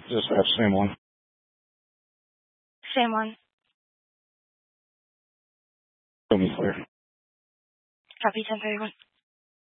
Dispatch, same one. Same one. Show me clear. Copy 1031.